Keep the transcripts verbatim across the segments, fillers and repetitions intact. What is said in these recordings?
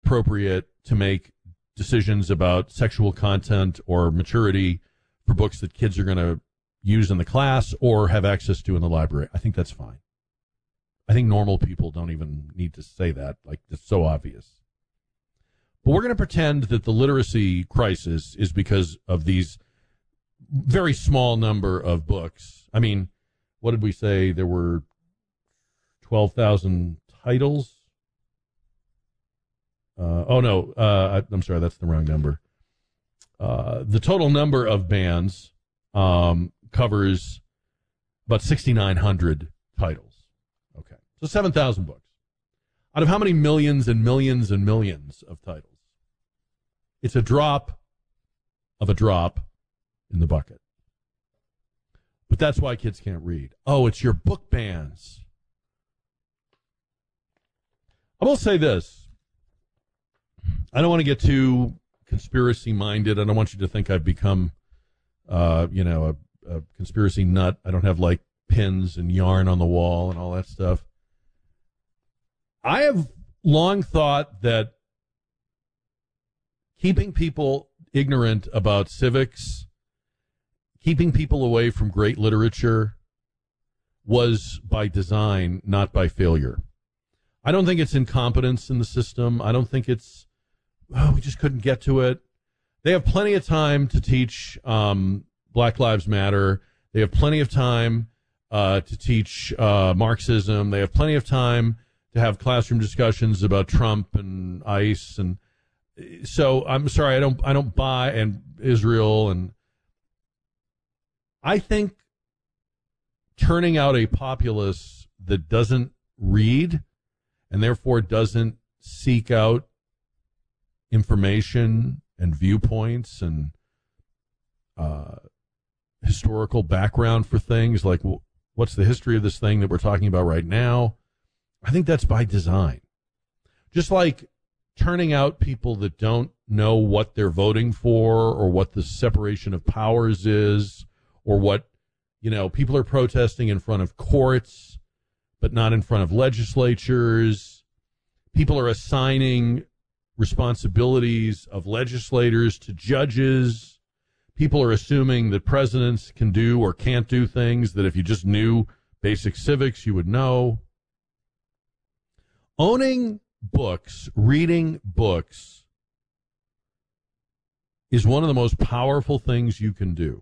appropriate to make decisions about sexual content or maturity for books that kids are going to use in the class or have access to in the library. I think that's fine. I think normal people don't even need to say that. Like, it's so obvious. But we're going to pretend that the literacy crisis is because of these very small number of books. I mean, what did we say? There were twelve thousand titles. Uh, oh, no. Uh, I, I'm sorry. That's the wrong number. Uh, the total number of bans um, covers about sixty-nine hundred titles. Okay. So seven thousand books. Out of how many millions and millions and millions of titles? It's a drop of a drop in the bucket. But that's why kids can't read. Oh, it's your book bans. I will say this. I don't want to get too conspiracy-minded. I don't want you to think I've become, uh, you know, a, a conspiracy nut. I don't have, like, pins and yarn on the wall and all that stuff. I have long thought that keeping people ignorant about civics, keeping people away from great literature was by design, not by failure. I don't think it's incompetence in the system. I don't think it's, oh, we just couldn't get to it. They have plenty of time to teach um, Black Lives Matter. They have plenty of time uh, to teach uh, Marxism. They have plenty of time to have classroom discussions about Trump and ICE. And so I'm sorry, I don't I don't buy and Israel. And I think turning out a populace that doesn't read and therefore doesn't seek out information and viewpoints and uh, historical background for things like well, what's the history of this thing that we're talking about right now. I think that's by design. Just like turning out people that don't know what they're voting for or what the separation of powers is or what, you know, people are protesting in front of courts but not in front of legislatures. People are assigning responsibilities of legislators to judges. People are assuming that presidents can do or can't do things that if you just knew basic civics, you would know. Owning books, reading books, is one of the most powerful things you can do.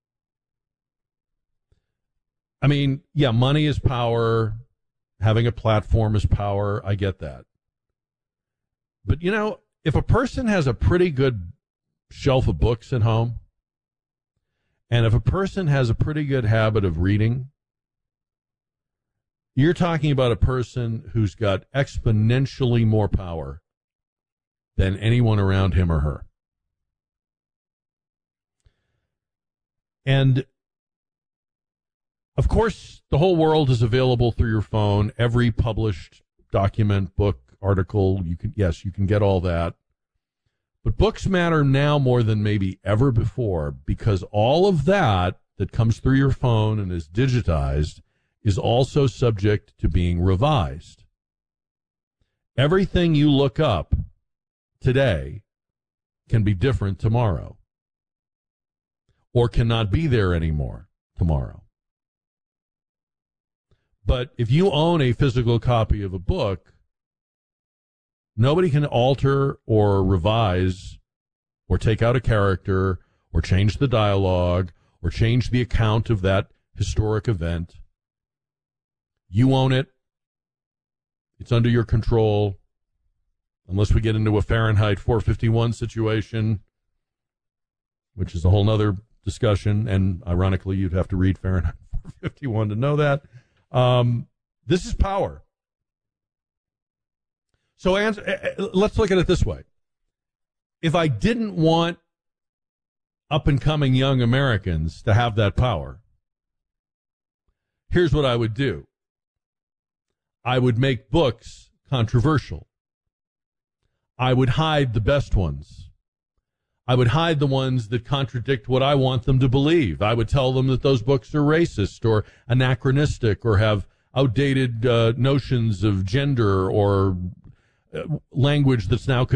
I mean, yeah, money is power. Having a platform is power. I get that. But, you know, if a person has a pretty good shelf of books at home, and if a person has a pretty good habit of reading, you're talking about a person who's got exponentially more power than anyone around him or her. And, of course, the whole world is available through your phone. Every published document, book, article, you can, yes, you can get all that. But books matter now more than maybe ever before because all of that that comes through your phone and is digitized is also subject to being revised. Everything you look up today can be different tomorrow or cannot be there anymore tomorrow. But if you own a physical copy of a book, nobody can alter or revise or take out a character or change the dialogue or change the account of that historic event. You own it. It's under your control. Unless we get into a Fahrenheit four fifty-one situation, which is a whole nother discussion. And ironically, you'd have to read Fahrenheit four fifty-one to know that. Um, this is power. So answer, let's look at it this way. If I didn't want up-and-coming young Americans to have that power, here's what I would do. I would make books controversial. I would hide the best ones. I would hide the ones that contradict what I want them to believe. I would tell them that those books are racist or anachronistic or have outdated uh, notions of gender or uh, language that's now